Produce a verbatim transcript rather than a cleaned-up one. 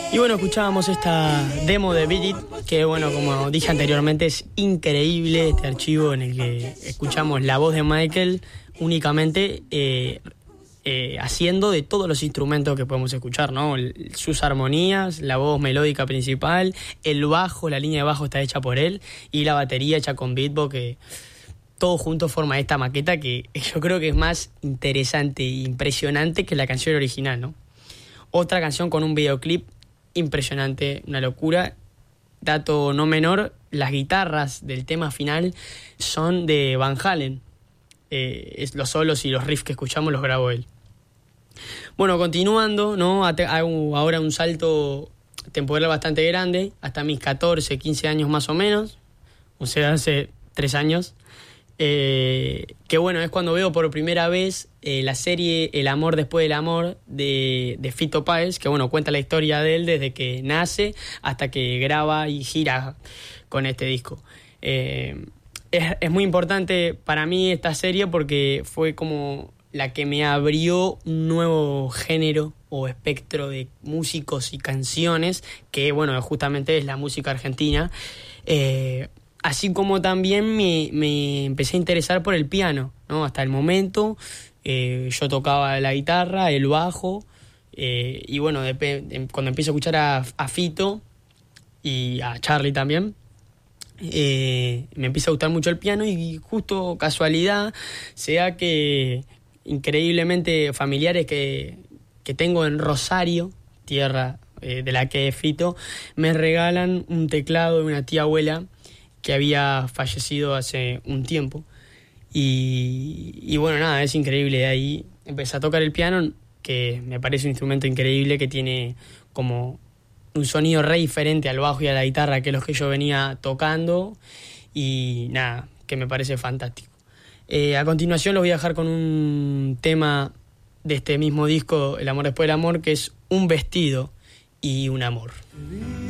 Y bueno, escuchábamos esta demo de Beat It, que bueno, como dije anteriormente, es increíble este archivo en el que escuchamos la voz de Michael únicamente eh, eh, haciendo de todos los instrumentos que podemos escuchar, ¿no? El, sus armonías, la voz melódica principal, el bajo, la línea de bajo está hecha por él, y la batería hecha con beatbox, que todo junto forma esta maqueta que yo creo que es más interesante e impresionante que la canción original, ¿no? Otra canción con un videoclip impresionante, una locura. Dato no menor, las guitarras del tema final son de Van Halen. Eh, es los solos y los riffs que escuchamos los grabó él. Bueno, continuando, ¿no? Hago ahora un salto temporal bastante grande, hasta mis catorce, quince años más o menos, o sea, hace tres años. Eh, que bueno, es cuando veo por primera vez eh, la serie El amor después del amor de, de Fito Páez, que bueno, cuenta la historia de él desde que nace hasta que graba y gira con este disco. Eh, es, es muy importante para mí esta serie porque fue como la que me abrió un nuevo género o espectro de músicos y canciones, que bueno, justamente es la música argentina. Eh, Así como también me, me empecé a interesar por el piano, ¿no? Hasta el momento eh, yo tocaba la guitarra, el bajo, eh, y bueno, de, de, cuando empiezo a escuchar a, a Fito y a Charly también, eh, me empieza a gustar mucho el piano, y justo casualidad sea que increíblemente familiares que, que tengo en Rosario, tierra eh, de la que es Fito, me regalan un teclado de una tía abuela que había fallecido hace un tiempo. Y, y bueno, nada, es increíble. De ahí empecé a tocar el piano, que me parece un instrumento increíble, que tiene como un sonido re diferente al bajo y a la guitarra que los que yo venía tocando. Y nada, que me parece fantástico. Eh, a continuación los voy a dejar con un tema de este mismo disco, El amor después del amor, que es Un vestido y un amor.